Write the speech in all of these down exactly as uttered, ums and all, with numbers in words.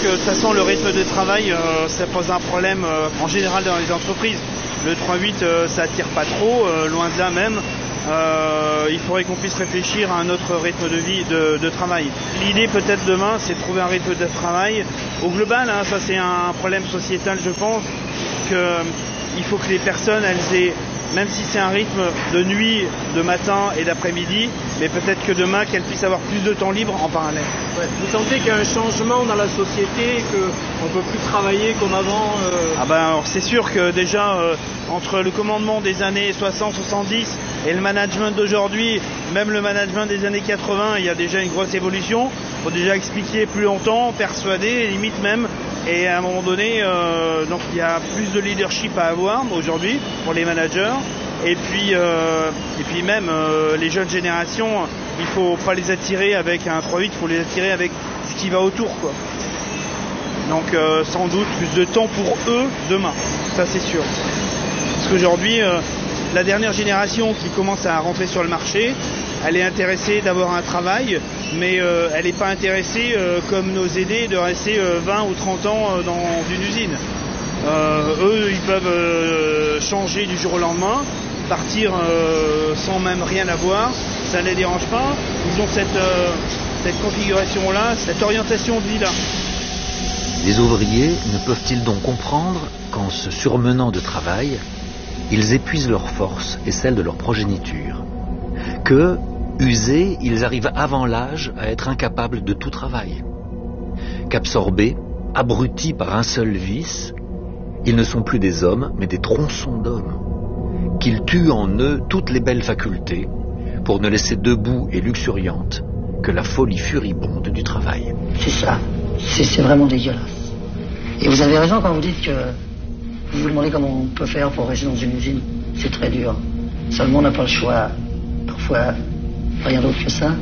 que de toute façon le rythme de travail, euh, ça pose un problème euh, en général dans les entreprises. Le trois huit, euh, ça attire pas trop, euh, loin de là même. Euh, il faudrait qu'on puisse réfléchir à un autre rythme de vie, de, de travail. L'idée peut-être demain, c'est de trouver un rythme de travail. Au global, hein, ça c'est un problème sociétal, je pense, qu'il faut que les personnes, elles aient, même si c'est un rythme de nuit, de matin et d'après-midi, mais peut-être que demain, qu'elles puissent avoir plus de temps libre en parallèle. Ouais. Vous sentez qu'il y a un changement dans la société, qu'on ne peut plus travailler comme avant euh... Ah ben, alors, c'est sûr que déjà, euh, entre le commandement des années soixante soixante-dix et le management d'aujourd'hui, même le management des années quatre-vingts, il y a déjà une grosse évolution. Il faut déjà expliquer plus longtemps, persuader, limite même. Et à un moment donné, euh, donc il y a plus de leadership à avoir aujourd'hui pour les managers. Et puis, euh, et puis même euh, les jeunes générations, il ne faut pas les attirer avec un trois huit, il faut les attirer avec ce qui va autour, quoi. Donc euh, sans doute plus de temps pour eux demain, ça c'est sûr. Parce qu'aujourd'hui, euh, la dernière génération qui commence à rentrer sur le marché, elle est intéressée d'avoir un travail, mais euh, elle n'est pas intéressée, euh, comme nos aînés, de rester euh, vingt ou trente ans euh, dans une usine. Euh, eux, ils peuvent euh, changer du jour au lendemain, partir euh, sans même rien avoir, ça ne les dérange pas. Ils ont cette, euh, cette configuration-là, cette orientation de vie-là. Les ouvriers ne peuvent-ils donc comprendre qu'en se surmenant de travail, ils épuisent leurs forces et celles de leur progéniture, que, usés, ils arrivent avant l'âge à être incapables de tout travail, qu'absorbés, abrutis par un seul vice, ils ne sont plus des hommes, mais des tronçons d'hommes, qu'ils tuent en eux toutes les belles facultés pour ne laisser debout et luxuriante que la folie furibonde du travail. C'est ça, c'est, c'est vraiment dégueulasse. Et vous avez raison quand vous dites que vous vous demandez comment on peut faire pour rester dans une usine. C'est très dur. Seulement on n'a pas le choix. Parfois, rien d'autre que ça.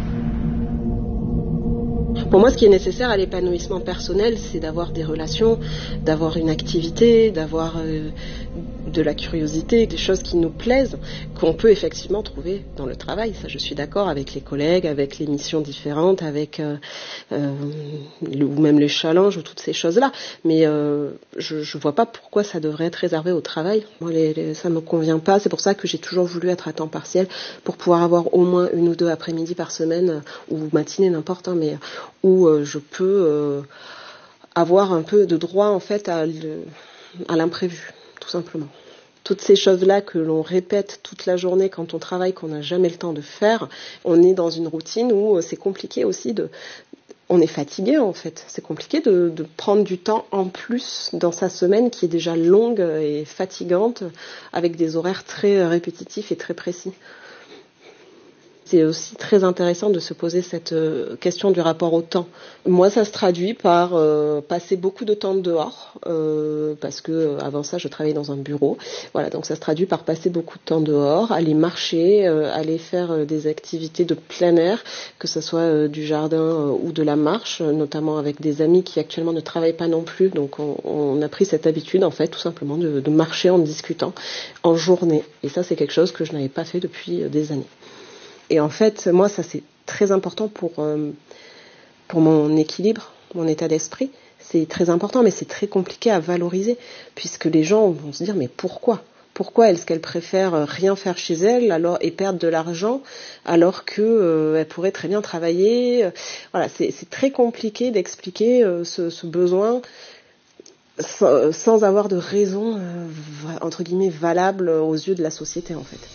Pour moi, ce qui est nécessaire à l'épanouissement personnel, c'est d'avoir des relations, d'avoir une activité, d'avoir euh, de la curiosité, des choses qui nous plaisent, qu'on peut effectivement trouver dans le travail. Ça, je suis d'accord avec les collègues, avec les missions différentes, avec euh, euh, ou même les challenges ou toutes ces choses-là. Mais euh, je ne vois pas pourquoi ça devrait être réservé au travail. Moi, les, les, ça me convient pas. C'est pour ça que j'ai toujours voulu être à temps partiel, pour pouvoir avoir au moins une ou deux après-midi par semaine, ou matinée, n'importe, hein, mais où euh, je peux euh, avoir un peu de droit en fait à, le, à l'imprévu, tout simplement. Toutes ces choses-là que l'on répète toute la journée quand on travaille, qu'on n'a jamais le temps de faire, on est dans une routine où c'est compliqué aussi de... On est fatigué en fait, c'est compliqué de, de prendre du temps en plus dans sa semaine qui est déjà longue et fatigante, avec des horaires très répétitifs et très précis. C'est aussi très intéressant de se poser cette question du rapport au temps. Moi, ça se traduit par euh, passer beaucoup de temps dehors, euh, parce que euh, avant ça, je travaillais dans un bureau. Voilà, donc ça se traduit par passer beaucoup de temps dehors, aller marcher, euh, aller faire euh, des activités de plein air, que ce soit euh, du jardin euh, ou de la marche, notamment avec des amis qui actuellement ne travaillent pas non plus. Donc, on, on a pris cette habitude, en fait, tout simplement, de, de marcher en discutant en journée. Et ça, c'est quelque chose que je n'avais pas fait depuis euh, des années. Et en fait, moi, ça c'est très important pour, euh, pour mon équilibre, mon état d'esprit. C'est très important, mais c'est très compliqué à valoriser, puisque les gens vont se dire, mais pourquoi ? Pourquoi est-ce qu'elle préfère rien faire chez elle alors, et perdre de l'argent alors qu'elle euh, pourrait très bien travailler ? Voilà, c'est, c'est très compliqué d'expliquer euh, ce, ce besoin sans, sans avoir de raison, euh, entre guillemets, valable aux yeux de la société, en fait.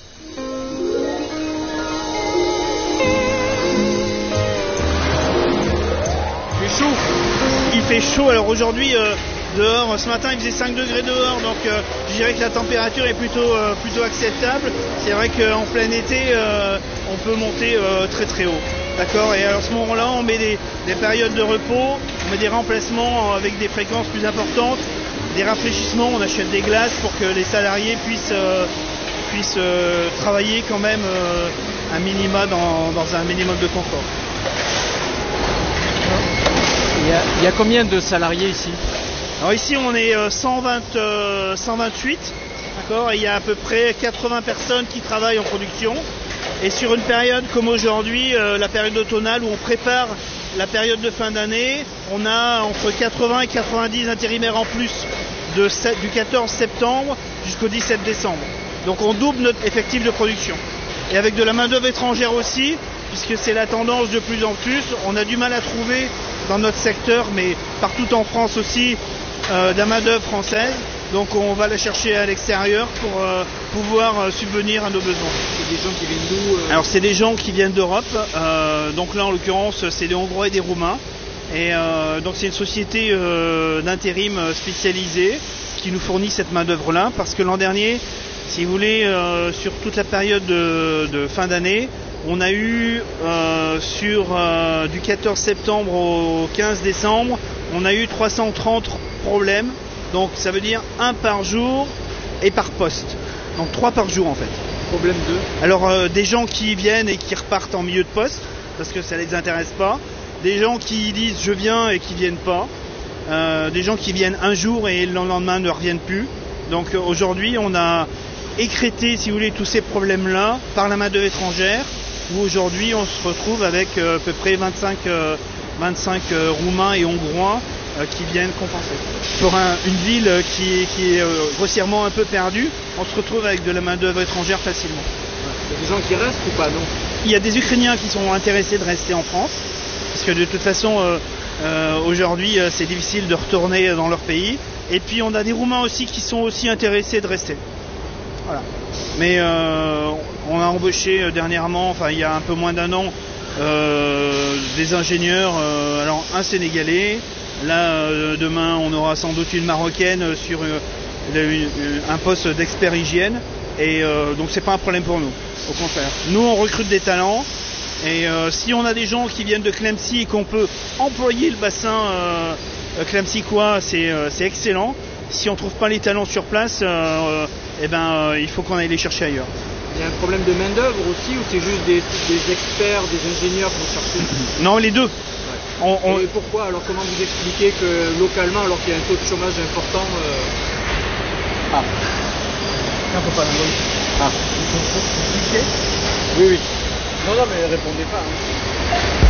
Chaud. Il fait chaud, alors aujourd'hui euh, dehors, ce matin il faisait cinq degrés dehors, donc euh, je dirais que la température est plutôt, euh, plutôt acceptable. C'est vrai qu'en plein été euh, on peut monter euh, très très haut, d'accord. Et à ce moment-là on met des, des périodes de repos, on met des remplacements avec des fréquences plus importantes, des rafraîchissements, on achète des glaces pour que les salariés puissent, euh, puissent euh, travailler quand même euh, un minima dans, dans un minimum de confort. Il y, a, il y a combien de salariés ici ? Alors ici on est cent vingt, euh, cent vingt-huit, d'accord, et il y a à peu près quatre-vingts personnes qui travaillent en production. Et sur une période comme aujourd'hui, euh, la période automnale où on prépare la période de fin d'année, on a entre quatre-vingts et quatre-vingt-dix intérimaires en plus de sept, du quatorze septembre jusqu'au dix-sept décembre. Donc on double notre effectif de production. Et avec de la main-d'œuvre étrangère aussi, puisque c'est la tendance de plus en plus, on a du mal à trouver dans notre secteur, mais partout en France aussi, euh, de la main-d'œuvre française. Donc on va la chercher à l'extérieur pour euh, pouvoir euh, subvenir à nos besoins. C'est des gens qui viennent d'où euh... Alors c'est des gens qui viennent d'Europe, euh, donc là en l'occurrence c'est des Hongrois et des Roumains. Et euh, donc c'est une société euh, d'intérim spécialisée qui nous fournit cette main d'œuvre là, parce que l'an dernier, si vous voulez, euh, sur toute la période de, de fin d'année, on a eu euh, sur euh, du quatorze septembre au quinze décembre, on a eu trois cent trente problèmes. Donc ça veut dire un par jour et par poste. Donc trois par jour en fait. Problème deux. Alors euh, des gens qui viennent et qui repartent en milieu de poste parce que ça les intéresse pas. Des gens qui disent je viens et qui viennent pas. Euh, des gens qui viennent un jour et le lendemain ne reviennent plus. Donc euh, aujourd'hui on a écrété, si vous voulez, tous ces problèmes-là par la main-d'œuvre étrangère. Où aujourd'hui on se retrouve avec euh, à peu près vingt-cinq, euh, vingt-cinq euh, Roumains et Hongrois qui viennent compenser. Pour un, une ville qui, qui est euh, grossièrement un peu perdue, on se retrouve avec de la main-d'œuvre étrangère facilement. Il y a des gens qui restent ou pas, non? Il y a des Ukrainiens qui sont intéressés de rester en France, parce que de toute façon, euh, euh, aujourd'hui, euh, c'est difficile de retourner dans leur pays. Et puis on a des Roumains aussi qui sont aussi intéressés de rester. Voilà. Mais euh, on a embauché euh, dernièrement, enfin il y a un peu moins d'un an, euh, des ingénieurs, euh, alors un Sénégalais. Là, euh, demain, on aura sans doute une Marocaine sur euh, une, un poste d'expert hygiène. Et euh, donc, c'est pas un problème pour nous. Au contraire. Nous, on recrute des talents. Et euh, si on a des gens qui viennent de Clamecy et qu'on peut employer le bassin euh, Clamecy-Quoi, c'est, euh, c'est excellent. Si on trouve pas les talents sur place, euh, eh ben, euh, il faut qu'on aille les chercher ailleurs. Il y a un problème de main-d'œuvre aussi, ou c'est juste des, des experts, des ingénieurs qui vont chercher? Non, les deux. On, on... Et pourquoi? Alors comment vous expliquez que localement, alors qu'il y a un taux de chômage important... Euh... Ah. Non, faut pas ah. Oui, oui. Non, non, mais répondez pas. Hein.